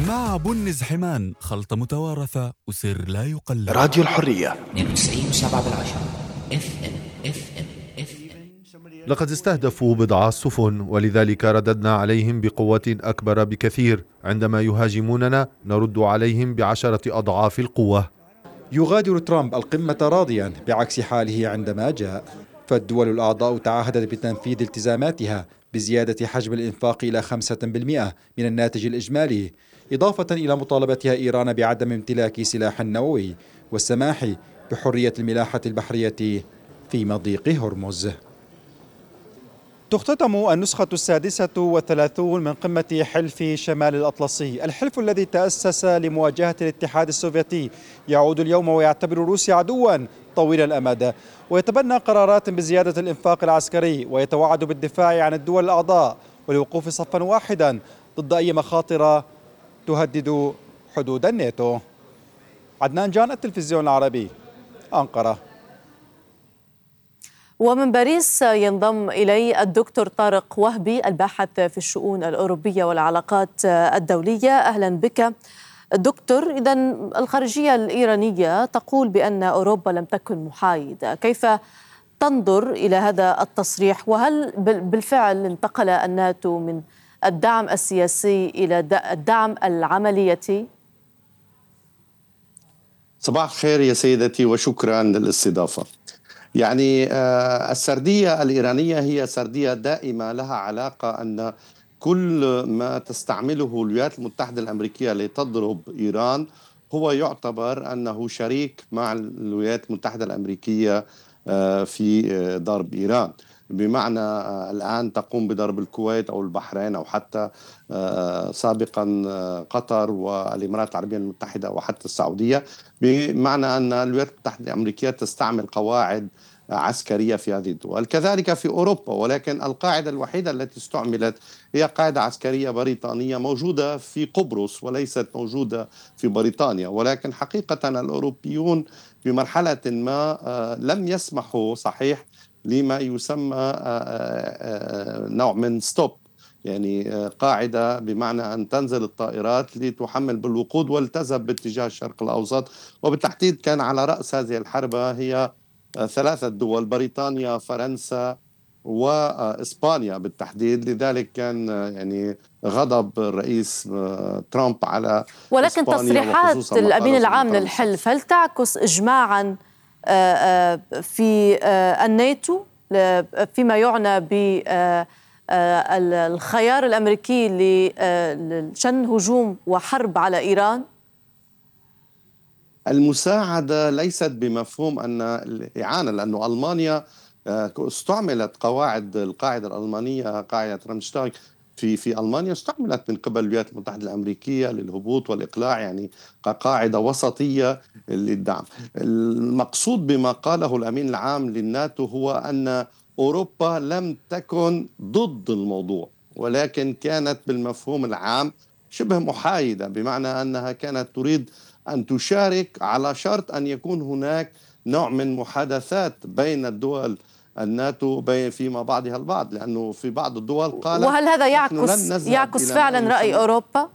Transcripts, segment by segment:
مع بنز حمان، خلطة متوارثة وسر لا يقلد. راديو الحرية 92.7 لقد استهدفوا بضع سفن، ولذلك رددنا عليهم بقوة أكبر بكثير. عندما يهاجموننا نرد عليهم ب10 أضعاف القوة. يغادر ترامب القمة راضيا بعكس حاله عندما جاء، فالدول الأعضاء تعهدت بتنفيذ التزاماتها بزيادة حجم الإنفاق إلى 5% من الناتج الإجمالي، إضافة إلى مطالبتها إيران بعدم امتلاك سلاح نووي والسماح بحرية الملاحة البحرية في مضيق هرمز. تختتم النسخة 36 من قمة حلف شمال الأطلسي، الحلف الذي تأسس لمواجهة الاتحاد السوفيتي يعود اليوم ويعتبر روسيا عدوا طويل الأمد، ويتبنى قرارات بزيادة الإنفاق العسكري، ويتوعد بالدفاع عن الدول الأعضاء والوقوف صفا واحدا ضد أي مخاطر تهدد حدود الناتو. عدنان جان، التلفزيون العربي، أنقرة. ومن باريس ينضم إلي الدكتور طارق وهبي، الباحث في الشؤون الأوروبية والعلاقات الدولية. أهلا بك دكتور. إذن الخارجية الإيرانية تقول بأن أوروبا لم تكن محايدة، كيف تنظر إلى هذا التصريح؟ وهل بالفعل انتقل الناتو من الدعم السياسي إلى الدعم العملياتي؟ صباح الخير يا سيدتي وشكرا للاستضافة. يعني السردية الإيرانية هي سردية دائمة، لها علاقة أن كل ما تستعمله الولايات المتحدة الأمريكية لتضرب إيران هو يعتبر أنه شريك مع الولايات المتحدة الأمريكية في ضرب إيران. بمعنى الآن تقوم بضرب الكويت أو البحرين أو حتى سابقا قطر والإمارات العربية المتحدة وحتى السعودية، بمعنى أن الولايات المتحدة الأمريكية تستعمل قواعد عسكرية في هذه الدول، كذلك في أوروبا. ولكن القاعدة الوحيدة التي استعملت هي قاعدة عسكرية بريطانية موجودة في قبرص وليست موجودة في بريطانيا. ولكن حقيقة الأوروبيون بمرحلة ما لم يسمحوا صحيح لما يسمى نوع من ستوب، يعني قاعدة بمعنى أن تنزل الطائرات لتحمل بالوقود ولتذهب باتجاه الشرق الأوسط. وبالتحديد كان على رأس هذه الحربة هي 3 دول، بريطانيا، فرنسا وإسبانيا بالتحديد. لذلك كان يعني غضب الرئيس ترامب على ولكن تصريحات الأمين العام للحلف هل تعكس إجماعا في الناتو فيما يعنى بالخيار الأمريكي لشن هجوم وحرب على إيران؟ المساعدة ليست بمفهوم أن الإعانة، لأنه ألمانيا استعملت القاعدة الألمانية، قاعدة رامشتاين في ألمانيا استعملت من قبل الولايات المتحدة الأمريكية للهبوط والإقلاع، يعني كقاعدة وسطية للدعم. المقصود بما قاله الأمين العام للناتو هو أن أوروبا لم تكن ضد الموضوع، ولكن كانت بالمفهوم العام شبه محايدة، بمعنى أنها كانت تريد أن تشارك على شرط أن يكون هناك نوع من محادثات بين الدول الناتو فيما بعضها البعض، لأنه في بعض الدول قالت وهل هذا يعكس فعلا رأي أوروبا؟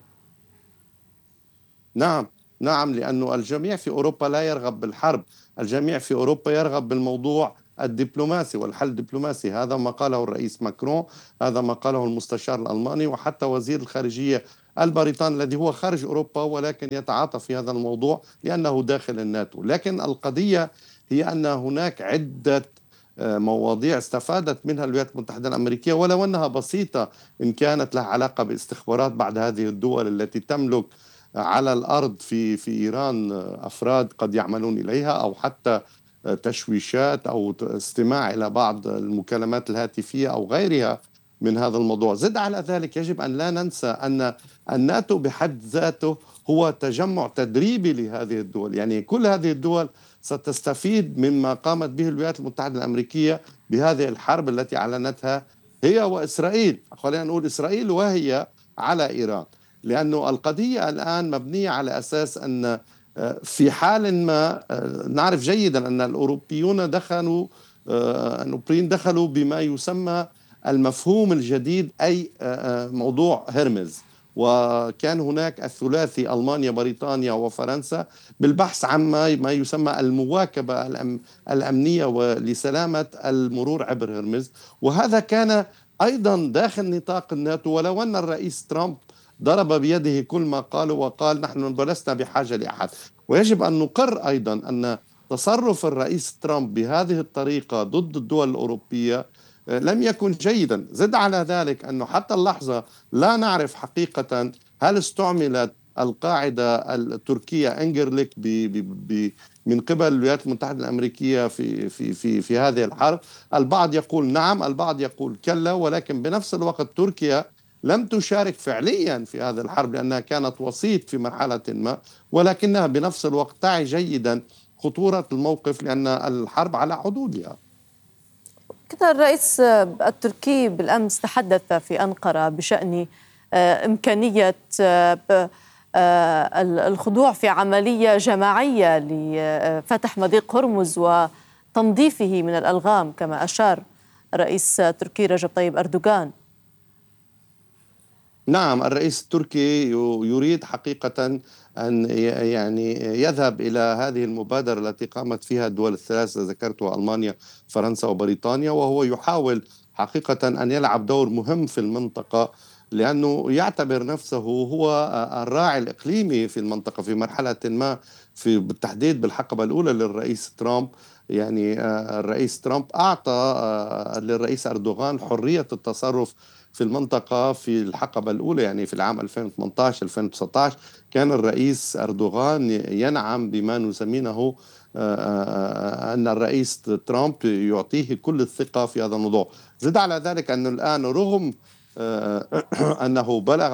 نعم، لأنه الجميع في أوروبا لا يرغب بالحرب، الجميع في أوروبا يرغب بالموضوع الدبلوماسي والحل الدبلوماسي. هذا ما قاله الرئيس ماكرون، هذا ما قاله المستشار الألماني، وحتى وزير الخارجية البريطاني الذي هو خارج أوروبا ولكن يتعاطى في هذا الموضوع لأنه داخل الناتو. لكن القضية هي أن هناك عدة مواضيع استفادت منها الولايات المتحدة الأمريكية، ولو أنها بسيطة إن كانت لها علاقة باستخبارات بعض هذه الدول التي تملك على الأرض في إيران أفراد قد يعملون إليها، أو حتى تشويشات أو استماع إلى بعض المكالمات الهاتفية أو غيرها من هذا الموضوع. زد على ذلك يجب أن لا ننسى أن الناتو بحد ذاته هو تجمع تدريبي لهذه الدول، يعني كل هذه الدول ستستفيد مما قامت به الولايات المتحدة الأمريكية بهذه الحرب التي أعلنتها هي وإسرائيل، خلينا نقول إسرائيل وهي على إيران. لأنه القضية الآن مبنية على أساس أن في حال ما نعرف جيدا أن الأوروبيون دخلوا بما يسمى المفهوم الجديد، أي موضوع هرمز، وكان هناك الثلاثي ألمانيا بريطانيا وفرنسا بالبحث عن ما يسمى المواكبة الأمنية لسلامة المرور عبر هرمز، وهذا كان أيضا داخل نطاق الناتو. ولو أن الرئيس ترامب ضرب بيده كل ما قاله وقال نحن لسنا بحاجة لأحد، ويجب أن نقر أيضا أن تصرف الرئيس ترامب بهذه الطريقة ضد الدول الأوروبية لم يكن جيدا. زد على ذلك أنه حتى اللحظة لا نعرف حقيقة هل استعملت القاعدة التركية إنجرليك من قبل الولايات المتحدة الأمريكية في هذه الحرب. البعض يقول نعم، البعض يقول كلا، ولكن بنفس الوقت تركيا لم تشارك فعليا في هذه الحرب لأنها كانت وسيط في مرحلة ما، ولكنها بنفس الوقت تعي جيدا خطورة الموقف لأن الحرب على حدودها. كان الرئيس التركي بالأمس تحدث في أنقرة بشأن إمكانية الخضوع في عملية جماعية لفتح مضيق هرمز وتنظيفه من الألغام كما أشار الرئيس التركي رجب طيب أردوغان. نعم، الرئيس التركي يريد حقيقة أن يذهب إلى هذه المبادرة التي قامت فيها الدول الثلاث ذكرتها ألمانيا فرنسا وبريطانيا، وهو يحاول حقيقة أن يلعب دور مهم في المنطقة لأنه يعتبر نفسه هو الراعي الإقليمي في المنطقة في مرحلة ما، بالتحديد بالحقبة الأولى للرئيس ترامب. الرئيس ترامب أعطى للرئيس أردوغان حرية التصرف في المنطقة في الحقبة الأولى، في العام 2018-2019 كان الرئيس أردوغان ينعم بما نسميه أن الرئيس ترامب يعطيه كل الثقة في هذا الموضوع. زد على ذلك أنه الآن رغم أنه بلغ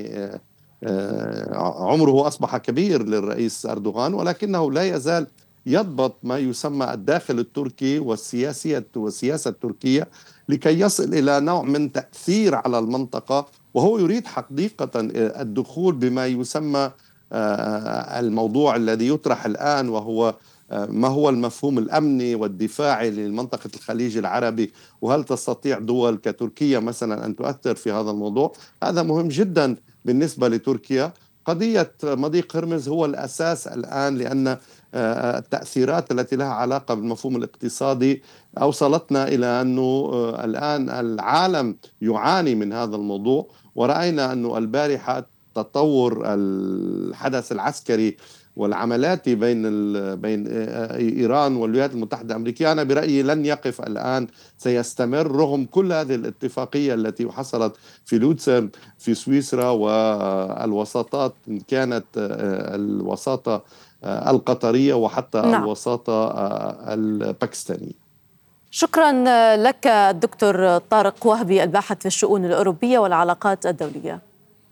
عمره أصبح كبير للرئيس أردوغان، ولكنه لا يزال يضبط ما يسمى الداخل التركي والسياسة التركية لكي يصل إلى نوع من تأثير على المنطقة، وهو يريد حقيقة الدخول بما يسمى الموضوع الذي يطرح الآن، وهو ما هو المفهوم الأمني والدفاعي لمنطقة الخليج العربي، وهل تستطيع دول كتركيا مثلا أن تؤثر في هذا الموضوع. هذا مهم جدا بالنسبة لتركيا. قضية مضيق هرمز هو الأساس الآن، لأن التأثيرات التي لها علاقة بالمفهوم الاقتصادي أوصلتنا إلى أنه الآن العالم يعاني من هذا الموضوع، ورأينا أنه البارحة تطور الحدث العسكري والعملات بين إيران والولايات المتحدة الأمريكية. أنا برأيي لن يقف الآن، سيستمر رغم كل هذه الاتفاقية التي حصلت في لوتسرن في سويسرا والوساطات، كانت الوساطة القطرية وحتى الوساطة الباكستانية. شكرا لك الدكتور طارق وهبي الباحث في الشؤون الأوروبية والعلاقات الدولية.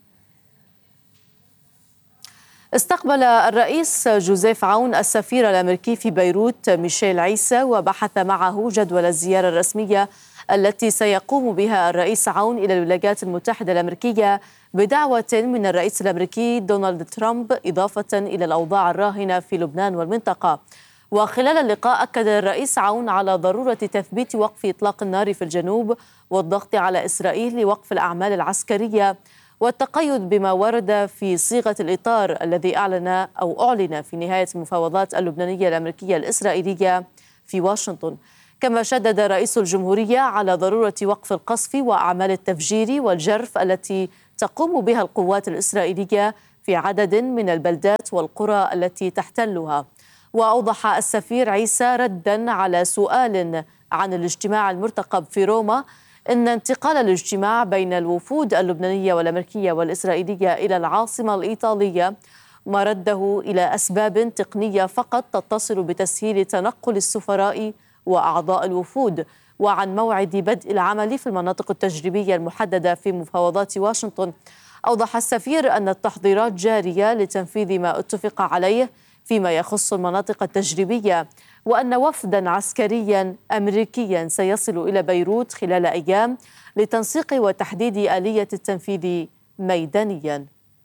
استقبل الرئيس جوزيف عون السفير الأمريكي في بيروت ميشيل عيسى وبحث معه جدول الزيارة الرسمية التي سيقوم بها الرئيس عون إلى الولايات المتحدة الأمريكية بدعوة من الرئيس الأمريكي دونالد ترامب، إضافة إلى الأوضاع الراهنة في لبنان والمنطقة. وخلال اللقاء أكد الرئيس عون على ضرورة تثبيت وقف إطلاق النار في الجنوب والضغط على إسرائيل لوقف الأعمال العسكرية والتقيد بما ورد في صيغة الإطار الذي أعلن في نهاية المفاوضات اللبنانية الأمريكية الإسرائيلية في واشنطن. كما شدد رئيس الجمهورية على ضرورة وقف القصف وأعمال التفجير والجرف التي تقوم بها القوات الإسرائيلية في عدد من البلدات والقرى التي تحتلها. وأوضح السفير عيسى ردا على سؤال عن الاجتماع المرتقب في روما إن انتقال الاجتماع بين الوفود اللبنانية والأمريكية والإسرائيلية إلى العاصمة الإيطالية مرده إلى أسباب تقنية فقط تتصل بتسهيل تنقل السفراء وأعضاء الوفود، وعن موعد بدء العمل في المناطق التجريبية المحددة في مفاوضات واشنطن. أوضح السفير أن التحضيرات جارية لتنفيذ ما اتفق عليه فيما يخص المناطق التجريبية، وأن وفدا عسكريا أمريكيا سيصل إلى بيروت خلال أيام لتنسيق وتحديد آلية التنفيذ ميدانيا.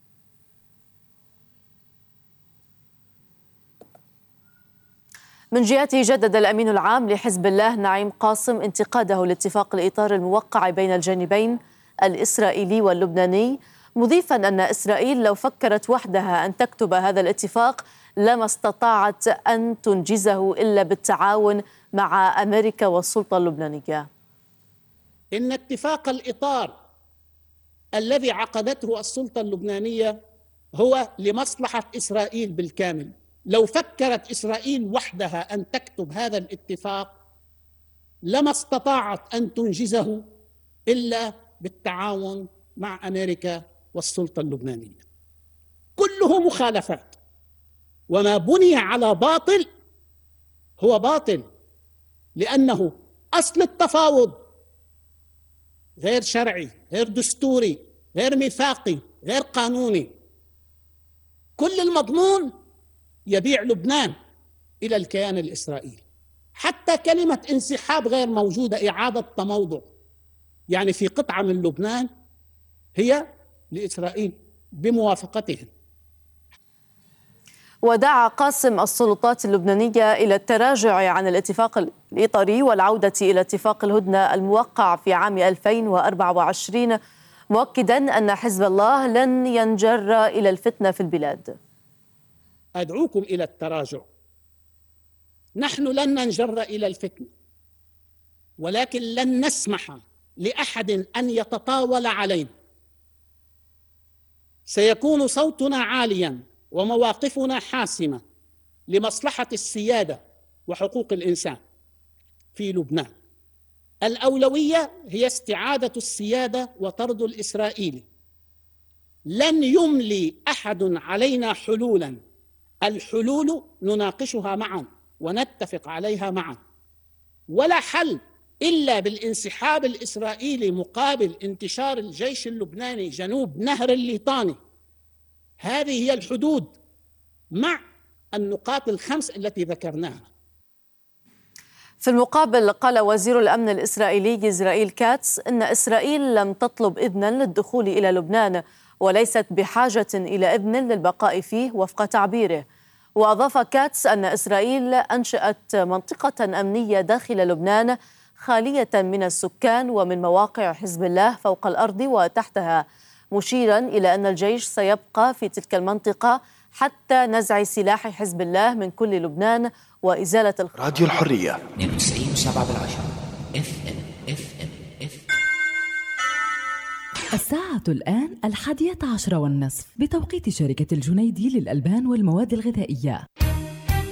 من جهته جدد الأمين العام لحزب الله نعيم قاسم انتقاده لاتفاق الإطار الموقع بين الجانبين الإسرائيلي واللبناني، مضيفا أن إسرائيل لو فكرت وحدها أن تكتب هذا الاتفاق لما استطاعت أن تنجزه إلا بالتعاون مع أمريكا والسلطة اللبنانية. إن اتفاق الإطار الذي عقدته السلطة اللبنانية هو لمصلحة إسرائيل بالكامل. لو فكرت إسرائيل وحدها أن تكتب هذا الاتفاق لما استطاعت أن تنجزه إلا بالتعاون مع أمريكا والسلطة اللبنانية. كله مخالفات، وما بني على باطل هو باطل، لأنه أصل التفاوض غير شرعي، غير دستوري، غير ميثاقي، غير قانوني. كل المضمون يبيع لبنان إلى الكيان الإسرائيلي. حتى كلمة انسحاب غير موجودة، إعادة تموضع، يعني في قطعة من لبنان هي لإسرائيل بموافقتهم. ودعا قاسم السلطات اللبنانية إلى التراجع عن الاتفاق الإطاري والعودة إلى اتفاق الهدنة الموقع في عام 2024، مؤكدا أن حزب الله لن ينجر إلى الفتنة في البلاد. أدعوكم إلى التراجع. نحن لن ننجر إلى الفتنة، ولكن لن نسمح لأحد أن يتطاول علينا. سيكون صوتنا عاليا ومواقفنا حاسمة لمصلحة السيادة وحقوق الإنسان في لبنان. الأولوية هي استعادة السيادة وطرد الإسرائيلي. لن يملي أحد علينا حلولا، الحلول نناقشها معا ونتفق عليها معا، ولا حل إلا بالانسحاب الإسرائيلي مقابل انتشار الجيش اللبناني جنوب نهر الليطاني. هذه هي الحدود مع النقاط الخمس التي ذكرناها. في المقابل قال وزير الأمن الإسرائيلي إسرائيل كاتس إن إسرائيل لم تطلب إذنا للدخول إلى لبنان وليست بحاجة إلى إذن للبقاء فيه وفق تعبيره. وأضاف كاتس أن إسرائيل أنشأت منطقة أمنية داخل لبنان خالية من السكان ومن مواقع حزب الله فوق الأرض وتحتها، مشيرا إلى أن الجيش سيبقى في تلك المنطقة حتى نزع سلاح حزب الله من كل لبنان وإزالة راديو الحرية 92.7 FM. الساعة الآن 11:10 بتوقيت شركة الجنيدي للألبان والمواد الغذائية.